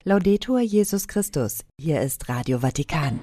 Laudetur Jesus Christus, hier ist Radio Vatikan.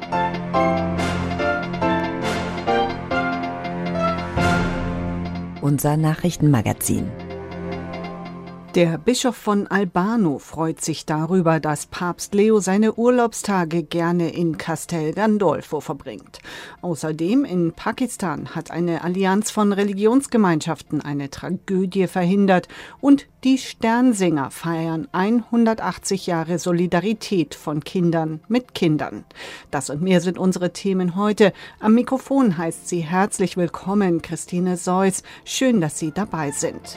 Unser Nachrichtenmagazin. Der Bischof von Albano freut sich darüber, dass Papst Leo seine Urlaubstage gerne in Castel Gandolfo verbringt. Außerdem in Pakistan hat eine Allianz von Religionsgemeinschaften eine Tragödie verhindert und die Sternsinger feiern 180 Jahre Solidarität von Kindern mit Kindern. Das und mehr sind unsere Themen heute. Am Mikrofon heißt sie herzlich willkommen, Christine Seuss. Schön, dass Sie dabei sind.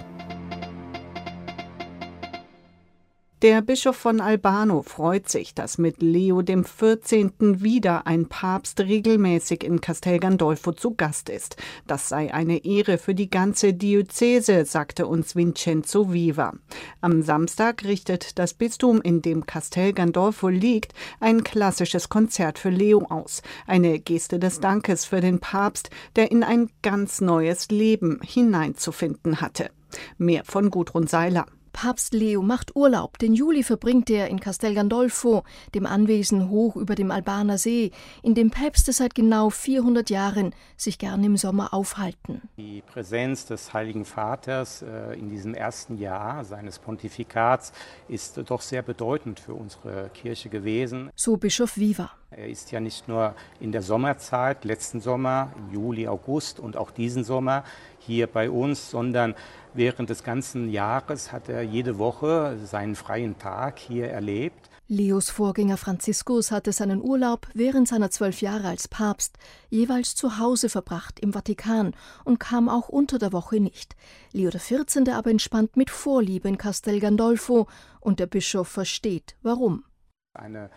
Der Bischof von Albano freut sich, dass mit Leo dem 14. wieder ein Papst regelmäßig in Castel Gandolfo zu Gast ist. Das sei eine Ehre für die ganze Diözese, sagte uns Vincenzo Viva. Am Samstag richtet das Bistum, in dem Castel Gandolfo liegt, ein klassisches Konzert für Leo aus. Eine Geste des Dankes für den Papst, der in ein ganz neues Leben hineinzufinden hatte. Mehr von Gudrun Seiler. Papst Leo macht Urlaub. Den Juli verbringt er in Castel Gandolfo, dem Anwesen hoch über dem Albaner See, in dem Päpste seit genau 400 Jahren sich gern im Sommer aufhalten. Die Präsenz des Heiligen Vaters in diesem ersten Jahr seines Pontifikats ist doch sehr bedeutend für unsere Kirche gewesen. So Bischof Viva. Er ist ja nicht nur in der Sommerzeit, letzten Sommer, im Juli, August und auch diesen Sommer hier bei uns, sondern während des ganzen Jahres hat er jede Woche seinen freien Tag hier erlebt. Leos Vorgänger Franziskus hatte seinen Urlaub während seiner 12 Jahre als Papst jeweils zu Hause verbracht im Vatikan und kam auch unter der Woche nicht. Leo XIV. Aber entspannt mit Vorliebe in Castel Gandolfo und der Bischof versteht, warum. Ein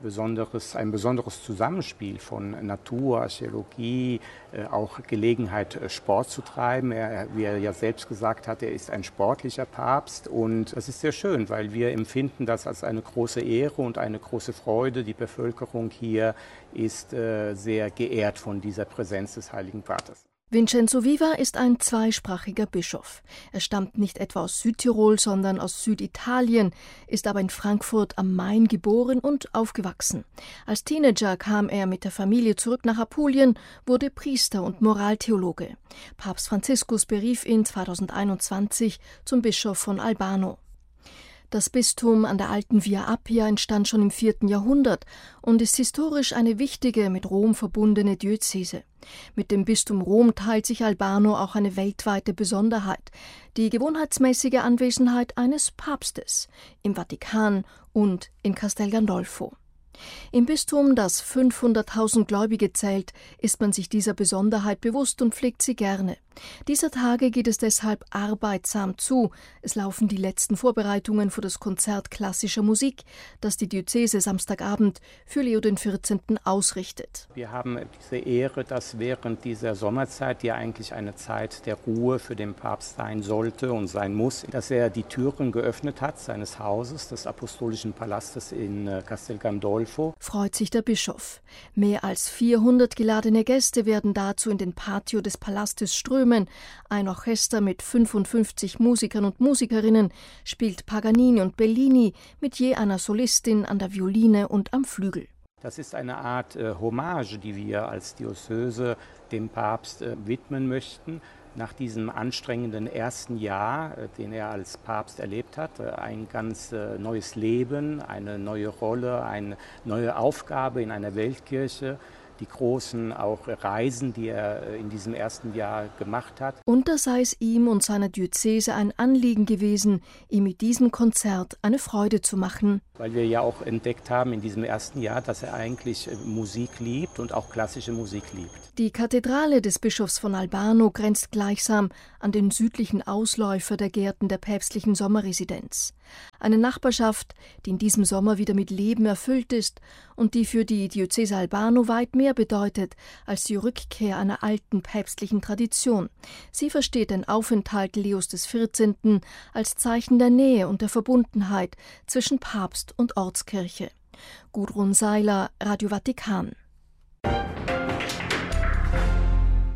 besonderes Zusammenspiel von Natur, Archäologie, auch Gelegenheit, Sport zu treiben. Wie er ja selbst gesagt hat, er ist ein sportlicher Papst und das ist sehr schön, weil wir empfinden das als eine große Ehre und eine große Freude. Die Bevölkerung hier ist sehr geehrt von dieser Präsenz des Heiligen Vaters. Vincenzo Viva ist ein zweisprachiger Bischof. Er stammt nicht etwa aus Südtirol, sondern aus Süditalien, ist aber in Frankfurt am Main geboren und aufgewachsen. Als Teenager kam er mit der Familie zurück nach Apulien, wurde Priester und Moraltheologe. Papst Franziskus berief ihn 2021 zum Bischof von Albano. Das Bistum an der alten Via Appia entstand schon im 4. Jahrhundert und ist historisch eine wichtige, mit Rom verbundene Diözese. Mit dem Bistum Rom teilt sich Albano auch eine weltweite Besonderheit, die gewohnheitsmäßige Anwesenheit eines Papstes im Vatikan und in Castel Gandolfo. Im Bistum, das 500.000 Gläubige zählt, ist man sich dieser Besonderheit bewusst und pflegt sie gerne. Dieser Tage geht es deshalb arbeitsam zu. Es laufen die letzten Vorbereitungen für das Konzert klassischer Musik, das die Diözese Samstagabend für Leo XIV. Ausrichtet. Wir haben diese Ehre, dass während dieser Sommerzeit, die ja eigentlich eine Zeit der Ruhe für den Papst sein sollte und sein muss, dass er die Türen geöffnet hat seines Hauses, des Apostolischen Palastes in Castel Gandolfo. Freut sich der Bischof. Mehr als 400 geladene Gäste werden dazu in den Patio des Palastes strömen. Ein Orchester mit 55 Musikern und Musikerinnen spielt Paganini und Bellini mit je einer Solistin an der Violine und am Flügel. Das ist eine Art Hommage, die wir als Diözese dem Papst widmen möchten. Nach diesem anstrengenden ersten Jahr, den er als Papst erlebt hat, ein ganz neues Leben, eine neue Rolle, eine neue Aufgabe in einer Weltkirche. Die großen auch Reisen, die er in diesem ersten Jahr gemacht hat. Und da sei es ihm und seiner Diözese ein Anliegen gewesen, ihm mit diesem Konzert eine Freude zu machen. Weil wir ja auch entdeckt haben in diesem ersten Jahr, dass er eigentlich Musik liebt und auch klassische Musik liebt. Die Kathedrale des Bischofs von Albano grenzt gleichsam an den südlichen Ausläufer der Gärten der päpstlichen Sommerresidenz. Eine Nachbarschaft, die in diesem Sommer wieder mit Leben erfüllt ist und die für die Diözese Albano weit mehr bedeutet als die Rückkehr einer alten päpstlichen Tradition. Sie versteht den Aufenthalt Leos XIV. Als Zeichen der Nähe und der Verbundenheit zwischen Papst und Ortskirche. Gudrun Seiler, Radio Vatikan.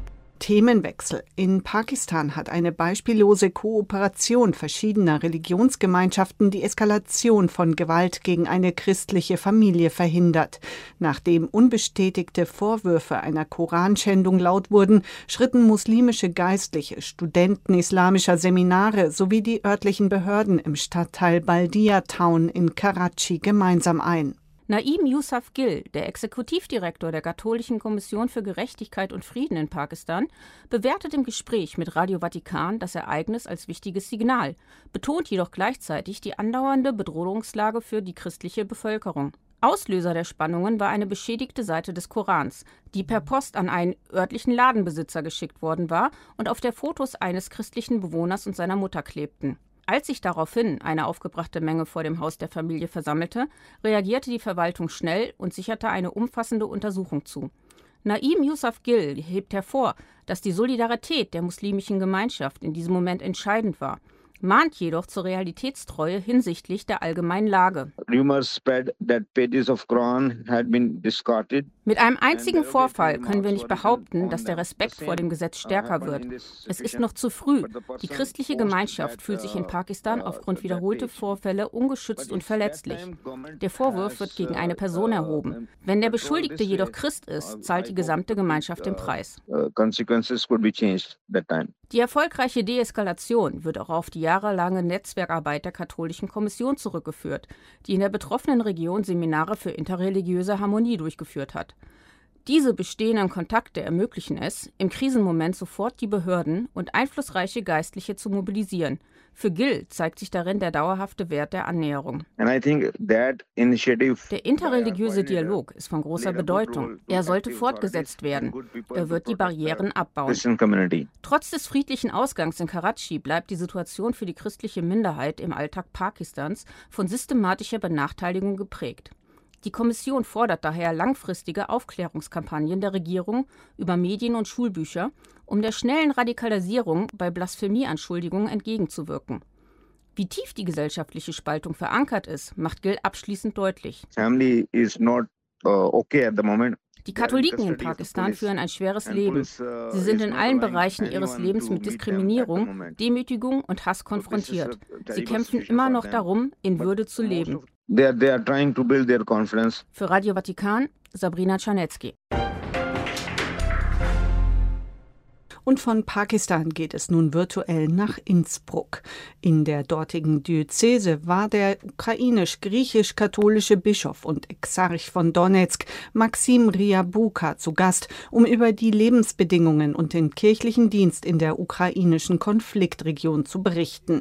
Themenwechsel. In Pakistan hat eine beispiellose Kooperation verschiedener Religionsgemeinschaften die Eskalation von Gewalt gegen eine christliche Familie verhindert. Nachdem unbestätigte Vorwürfe einer Koranschändung laut wurden, schritten muslimische Geistliche, Studenten islamischer Seminare sowie die örtlichen Behörden im Stadtteil Baldia Town in Karachi gemeinsam ein. Naim Yousaf Gill, der Exekutivdirektor der Katholischen Kommission für Gerechtigkeit und Frieden in Pakistan, bewertet im Gespräch mit Radio Vatikan das Ereignis als wichtiges Signal, betont jedoch gleichzeitig die andauernde Bedrohungslage für die christliche Bevölkerung. Auslöser der Spannungen war eine beschädigte Seite des Korans, die per Post an einen örtlichen Ladenbesitzer geschickt worden war und auf der Fotos eines christlichen Bewohners und seiner Mutter klebten. Als sich daraufhin eine aufgebrachte Menge vor dem Haus der Familie versammelte, reagierte die Verwaltung schnell und sicherte eine umfassende Untersuchung zu. Naim Yousaf Gill hebt hervor, dass die Solidarität der muslimischen Gemeinschaft in diesem Moment entscheidend war, mahnt jedoch zur Realitätstreue hinsichtlich der allgemeinen Lage. Mit einem einzigen Vorfall können wir nicht behaupten, dass der Respekt vor dem Gesetz stärker wird. Es ist noch zu früh. Die christliche Gemeinschaft fühlt sich in Pakistan aufgrund wiederholter Vorfälle ungeschützt und verletzlich. Der Vorwurf wird gegen eine Person erhoben. Wenn der Beschuldigte jedoch Christ ist, zahlt die gesamte Gemeinschaft den Preis. Die erfolgreiche Deeskalation wird auch auf die jahrelange Netzwerkarbeit der Katholischen Kommission zurückgeführt, die in der betroffenen Region Seminare für interreligiöse Harmonie durchgeführt hat. Diese bestehenden Kontakte ermöglichen es, im Krisenmoment sofort die Behörden und einflussreiche Geistliche zu mobilisieren. Für Gill zeigt sich darin der dauerhafte Wert der Annäherung. Der interreligiöse Dialog ist von großer Bedeutung. Er sollte fortgesetzt werden. Er wird die Barrieren abbauen. Trotz des friedlichen Ausgangs in Karachi bleibt die Situation für die christliche Minderheit im Alltag Pakistans von systematischer Benachteiligung geprägt. Die Kommission fordert daher langfristige Aufklärungskampagnen der Regierung über Medien und Schulbücher, um der schnellen Radikalisierung bei Blasphemieanschuldigungen entgegenzuwirken. Wie tief die gesellschaftliche Spaltung verankert ist, macht Gill abschließend deutlich. Die Katholiken in Pakistan führen ein schweres Leben. Sie sind in allen Bereichen ihres Lebens mit Diskriminierung, Demütigung und Hass konfrontiert. Sie kämpfen immer noch darum, in Würde zu leben. Für Radio Vatikan, Sabrina Czarnecki. Und von Pakistan geht es nun virtuell nach Innsbruck. In der dortigen Diözese war der ukrainisch-griechisch-katholische Bischof und Exarch von Donezk, Maxim Ryabuka, zu Gast, um über die Lebensbedingungen und den kirchlichen Dienst in der ukrainischen Konfliktregion zu berichten.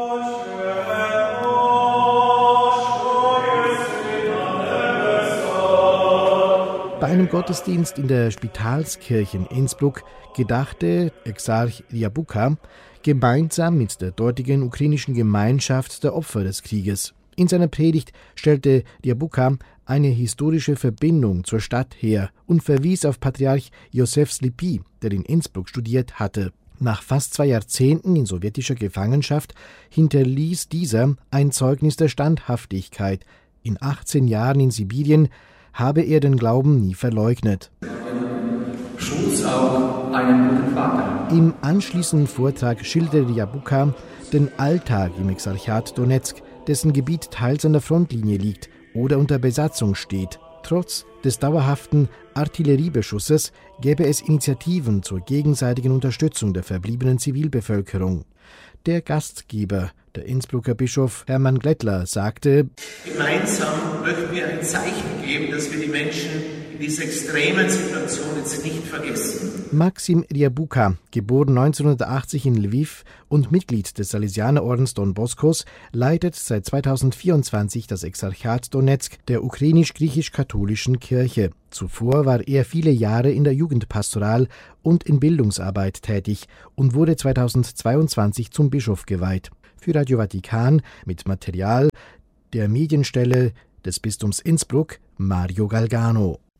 Bei einem Gottesdienst in der Spitalskirche in Innsbruck gedachte Exarch Ryabuka gemeinsam mit der dortigen ukrainischen Gemeinschaft der Opfer des Krieges. In seiner Predigt stellte Ryabuka eine historische Verbindung zur Stadt her und verwies auf Patriarch Josef Slipy, der in Innsbruck studiert hatte. Nach fast 2 Jahrzehnten in sowjetischer Gefangenschaft hinterließ dieser ein Zeugnis der Standhaftigkeit. In 18 Jahren in Sibirien habe er den Glauben nie verleugnet. Schutz auch einen guten Vater. Im anschließenden Vortrag schilderte Ryabuka den Alltag im Exarchat Donezk, dessen Gebiet teils an der Frontlinie liegt oder unter Besatzung steht. Trotz des dauerhaften Artilleriebeschusses gäbe es Initiativen zur gegenseitigen Unterstützung der verbliebenen Zivilbevölkerung. Der Gastgeber, der Innsbrucker Bischof Hermann Glättler, sagte: Gemeinsam möchten wir ein Zeichen geben, dass wir die Menschen in dieser extremen Situation jetzt nicht vergessen. Maxim Ryabuka, geboren 1980 in Lviv und Mitglied des Salesianerordens Don Boscos, leitet seit 2024 das Exarchat Donezk der ukrainisch-griechisch-katholischen Kirche. Zuvor war er viele Jahre in der Jugendpastoral und in Bildungsarbeit tätig und wurde 2022 zum Bischof geweiht. Für Radio Vatikan mit Material der Medienstelle des Bistums Innsbruck, Mario Galgano.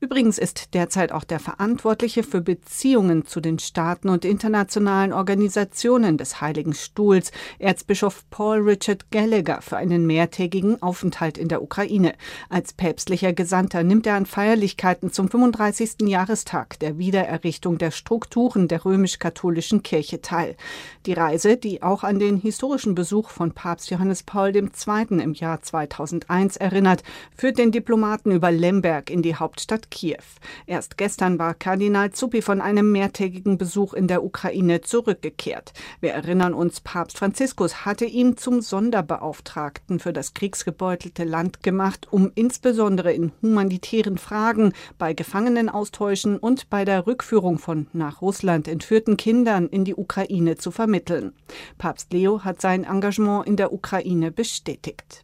Übrigens ist derzeit auch der Verantwortliche für Beziehungen zu den Staaten und internationalen Organisationen des Heiligen Stuhls, Erzbischof Paul Richard Gallagher, für einen mehrtägigen Aufenthalt in der Ukraine. Als päpstlicher Gesandter nimmt er an Feierlichkeiten zum 35. Jahrestag der Wiedererrichtung der Strukturen der römisch-katholischen Kirche teil. Die Reise, die auch an den historischen Besuch von Papst Johannes Paul II. Im Jahr 2001 erinnert, führt den Diplomaten über Lemberg in die Hauptstadt Kiew. Erst gestern war Kardinal Zuppi von einem mehrtägigen Besuch in der Ukraine zurückgekehrt. Wir erinnern uns, Papst Franziskus hatte ihn zum Sonderbeauftragten für das kriegsgebeutelte Land gemacht, um insbesondere in humanitären Fragen, bei Gefangenenaustauschen und bei der Rückführung von nach Russland entführten Kindern in die Ukraine zu vermitteln. Papst Leo hat sein Engagement in der Ukraine bestätigt.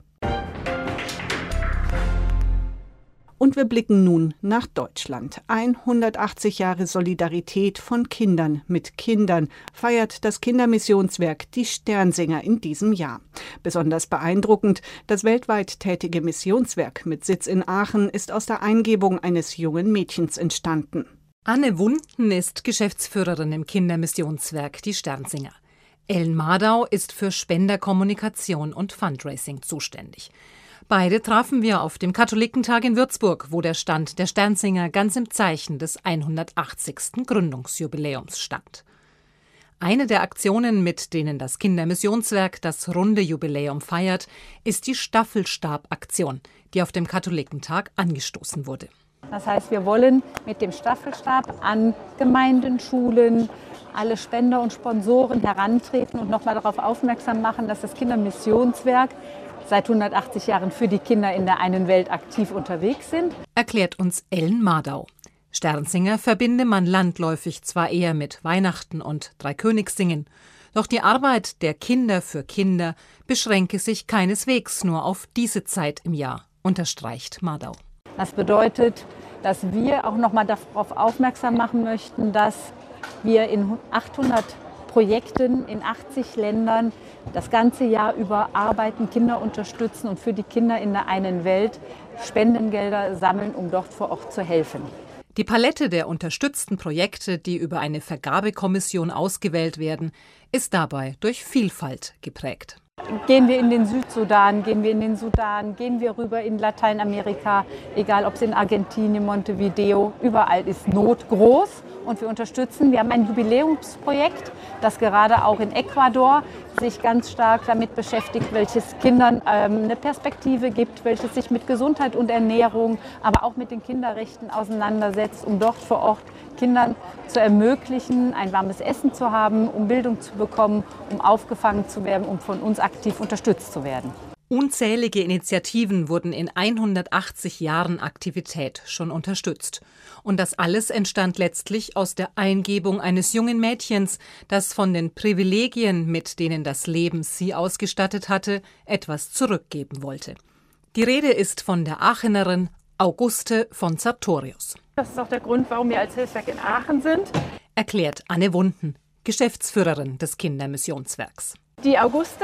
Und wir blicken nun nach Deutschland. 180 Jahre Solidarität von Kindern mit Kindern feiert das Kindermissionswerk Die Sternsinger in diesem Jahr. Besonders beeindruckend, das weltweit tätige Missionswerk mit Sitz in Aachen ist aus der Eingebung eines jungen Mädchens entstanden. Anne Wunden ist Geschäftsführerin im Kindermissionswerk Die Sternsinger. Ellen Mardau ist für Spenderkommunikation und Fundraising zuständig. Beide trafen wir auf dem Katholikentag in Würzburg, wo der Stand der Sternsinger ganz im Zeichen des 180. Gründungsjubiläums stand. Eine der Aktionen, mit denen das Kindermissionswerk das runde Jubiläum feiert, ist die Staffelstab-Aktion, die auf dem Katholikentag angestoßen wurde. Das heißt, wir wollen mit dem Staffelstab an Gemeinden, Schulen, alle Spender und Sponsoren herantreten und nochmal darauf aufmerksam machen, dass das Kindermissionswerk seit 180 Jahren für die Kinder in der einen Welt aktiv unterwegs sind. Erklärt uns Ellen Mardau. Sternsinger verbinde man landläufig zwar eher mit Weihnachten und Dreikönigssingen, doch die Arbeit der Kinder für Kinder beschränke sich keineswegs nur auf diese Zeit im Jahr, unterstreicht Mardau. Das bedeutet, dass wir auch nochmal darauf aufmerksam machen möchten, dass wir in 800 Projekten in 80 Ländern das ganze Jahr über arbeiten, Kinder unterstützen und für die Kinder in der einen Welt Spendengelder sammeln, um dort vor Ort zu helfen. Die Palette der unterstützten Projekte, die über eine Vergabekommission ausgewählt werden, ist dabei durch Vielfalt geprägt. Gehen wir in den Südsudan, gehen wir in den Sudan, gehen wir rüber in Lateinamerika, egal ob es in Argentinien, Montevideo, überall ist Not groß und wir unterstützen. Wir haben ein Jubiläumsprojekt, das gerade auch in Ecuador sich ganz stark damit beschäftigt, welches Kindern eine Perspektive gibt, welches sich mit Gesundheit und Ernährung, aber auch mit den Kinderrechten auseinandersetzt, um dort vor Ort Kindern zu ermöglichen, ein warmes Essen zu haben, um Bildung zu bekommen, um aufgefangen zu werden, um von uns aktiv unterstützt zu werden. Unzählige Initiativen wurden in 180 Jahren Aktivität schon unterstützt. Und das alles entstand letztlich aus der Eingebung eines jungen Mädchens, das von den Privilegien, mit denen das Leben sie ausgestattet hatte, etwas zurückgeben wollte. Die Rede ist von der Aachenerin Auguste von Sartorius. Das ist auch der Grund, warum wir als Hilfswerk in Aachen sind. Erklärt Anne Wunden, Geschäftsführerin des Kindermissionswerks. Die Auguste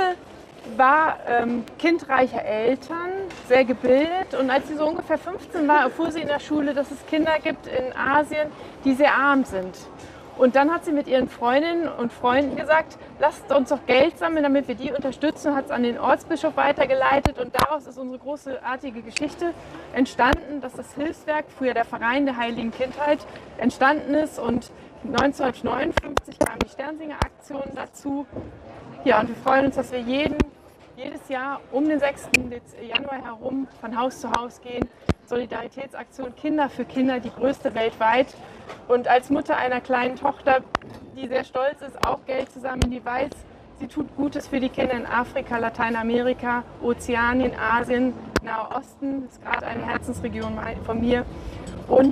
war Kind reicher Eltern, sehr gebildet. Und als sie so ungefähr 15 war, erfuhr sie in der Schule, dass es Kinder gibt in Asien, die sehr arm sind. Und dann hat sie mit ihren Freundinnen und Freunden gesagt, lasst uns doch Geld sammeln, damit wir die unterstützen. Hat es an den Ortsbischof weitergeleitet und daraus ist unsere großartige Geschichte entstanden, dass das Hilfswerk, früher der Verein der Heiligen Kindheit, entstanden ist. Und 1959 kam die Sternsinger-Aktion dazu. Ja, und wir freuen uns, dass wir jedes Jahr um den 6. Januar herum von Haus zu Haus gehen. Solidaritätsaktion Kinder für Kinder, die größte weltweit. Und als Mutter einer kleinen Tochter, die sehr stolz ist, auch Geld zu sammeln, die weiß, sie tut Gutes für die Kinder in Afrika, Lateinamerika, Ozeanien, Asien, Nahe Osten, das ist gerade eine Herzensregion von mir, und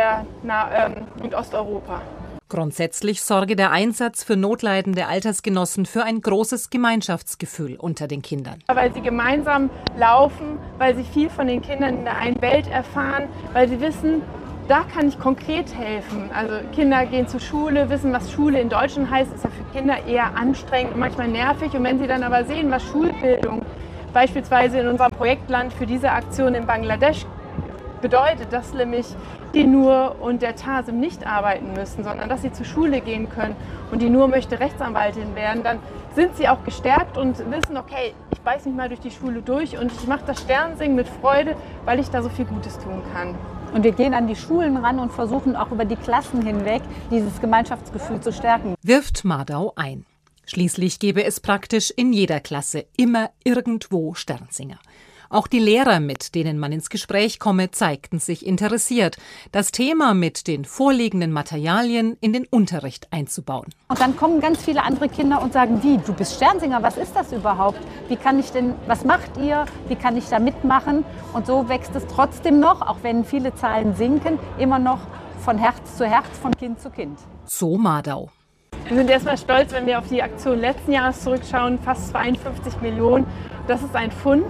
Osteuropa. Grundsätzlich sorge der Einsatz für notleidende Altersgenossen für ein großes Gemeinschaftsgefühl unter den Kindern. Weil sie gemeinsam laufen, weil sie viel von den Kindern in der einen Welt erfahren, weil sie wissen, da kann ich konkret helfen. Also Kinder gehen zur Schule, wissen, was Schule in Deutschland heißt, ist ja für Kinder eher anstrengend und manchmal nervig. Und wenn sie dann aber sehen, was Schulbildung beispielsweise in unserem Projektland für diese Aktion in Bangladesch bedeutet, dass nämlich die Nur und der Tasim nicht arbeiten müssen, sondern dass sie zur Schule gehen können und die Nur möchte Rechtsanwältin werden, dann sind sie auch gestärkt und wissen, okay, ich beiß mich mal durch die Schule durch und ich mache das Sternsingen mit Freude, weil ich da so viel Gutes tun kann. Und wir gehen an die Schulen ran und versuchen auch über die Klassen hinweg dieses Gemeinschaftsgefühl zu stärken. Wirft Mardau ein. Schließlich gäbe es praktisch in jeder Klasse immer irgendwo Sternsinger. Auch die Lehrer, mit denen man ins Gespräch komme, zeigten sich interessiert, das Thema mit den vorliegenden Materialien in den Unterricht einzubauen. Und dann kommen ganz viele andere Kinder und sagen, wie, du bist Sternsinger, was ist das überhaupt? Wie kann ich denn, was macht ihr? Wie kann ich da mitmachen? Und so wächst es trotzdem noch, auch wenn viele Zahlen sinken, immer noch von Herz zu Herz, von Kind zu Kind. So Mardau. Wir sind erstmal stolz, wenn wir auf die Aktion letzten Jahres zurückschauen, fast 52 Millionen. Das ist ein Pfund.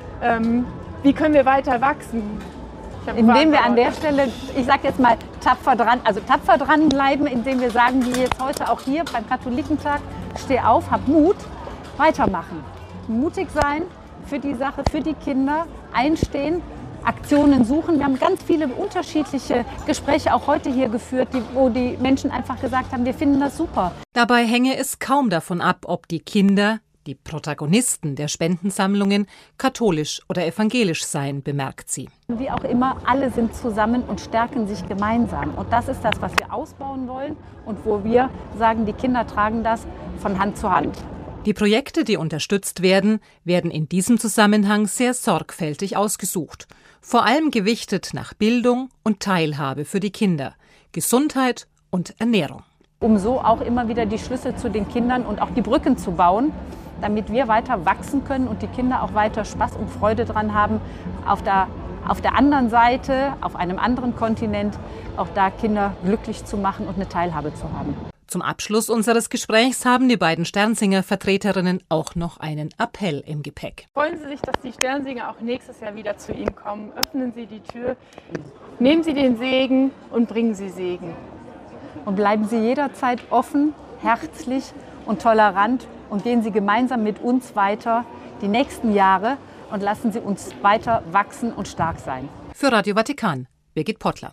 Wie können wir weiter wachsen? Indem wir an der Stelle, ich sage jetzt mal, tapfer dranbleiben, indem wir sagen, wie jetzt heute auch hier beim Katholikentag, steh auf, hab Mut, weitermachen. Mutig sein für die Sache, für die Kinder, einstehen, Aktionen suchen. Wir haben ganz viele unterschiedliche Gespräche auch heute hier geführt, wo die Menschen einfach gesagt haben, wir finden das super. Dabei hänge es kaum davon ab, ob die Kinder, die Protagonisten der Spendensammlungen, katholisch oder evangelisch seien, bemerkt sie. Wie auch immer, alle sind zusammen und stärken sich gemeinsam. Und das ist das, was wir ausbauen wollen und wo wir sagen, die Kinder tragen das von Hand zu Hand. Die Projekte, die unterstützt werden, werden in diesem Zusammenhang sehr sorgfältig ausgesucht. Vor allem gewichtet nach Bildung und Teilhabe für die Kinder, Gesundheit und Ernährung. Um so auch immer wieder die Schlüsse zu den Kindern und auch die Brücken zu bauen, damit wir weiter wachsen können und die Kinder auch weiter Spaß und Freude dran haben, auf der anderen Seite, auf einem anderen Kontinent, auch da Kinder glücklich zu machen und eine Teilhabe zu haben. Zum Abschluss unseres Gesprächs haben die beiden Sternsinger-Vertreterinnen auch noch einen Appell im Gepäck. Freuen Sie sich, dass die Sternsinger auch nächstes Jahr wieder zu Ihnen kommen. Öffnen Sie die Tür, nehmen Sie den Segen und bringen Sie Segen. Und bleiben Sie jederzeit offen, herzlich und tolerant und gehen Sie gemeinsam mit uns weiter die nächsten Jahre und lassen Sie uns weiter wachsen und stark sein. Für Radio Vatikan, Birgit Pottler.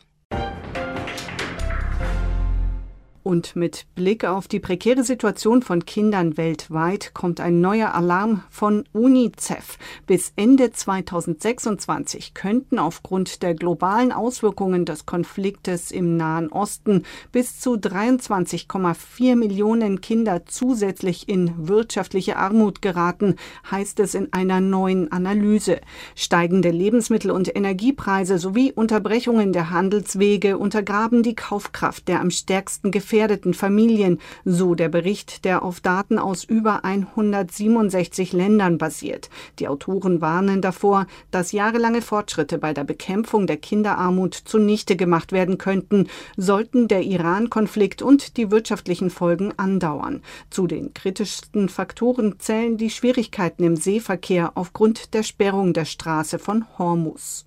Und mit Blick auf die prekäre Situation von Kindern weltweit kommt ein neuer Alarm von UNICEF. Bis Ende 2026 könnten aufgrund der globalen Auswirkungen des Konfliktes im Nahen Osten bis zu 23,4 Millionen Kinder zusätzlich in wirtschaftliche Armut geraten, heißt es in einer neuen Analyse. Steigende Lebensmittel- und Energiepreise sowie Unterbrechungen der Handelswege untergraben die Kaufkraft der am stärksten gefährdeten Familien, so der Bericht, der auf Daten aus über 167 Ländern basiert. Die Autoren warnen davor, dass jahrelange Fortschritte bei der Bekämpfung der Kinderarmut zunichte gemacht werden könnten, sollten der Iran-Konflikt und die wirtschaftlichen Folgen andauern. Zu den kritischsten Faktoren zählen die Schwierigkeiten im Seeverkehr aufgrund der Sperrung der Straße von Hormuz.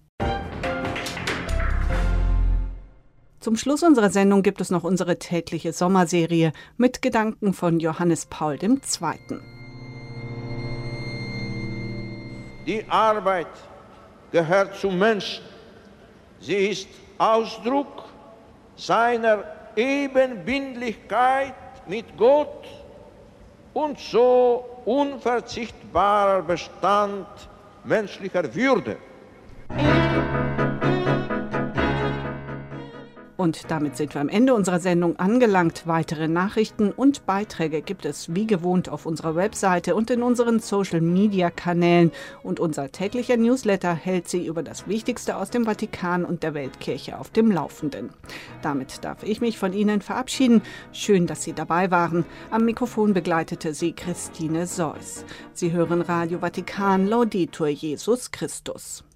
Zum Schluss unserer Sendung gibt es noch unsere tägliche Sommerserie mit Gedanken von Johannes Paul II. Die Arbeit gehört zum Menschen. Sie ist Ausdruck seiner Ebenbildlichkeit mit Gott und so unverzichtbarer Bestand menschlicher Würde. Und damit sind wir am Ende unserer Sendung angelangt. Weitere Nachrichten und Beiträge gibt es wie gewohnt auf unserer Webseite und in unseren Social-Media-Kanälen. Und unser täglicher Newsletter hält Sie über das Wichtigste aus dem Vatikan und der Weltkirche auf dem Laufenden. Damit darf ich mich von Ihnen verabschieden. Schön, dass Sie dabei waren. Am Mikrofon begleitete Sie Christine Seuss. Sie hören Radio Vatikan, Laudetur Jesus Christus.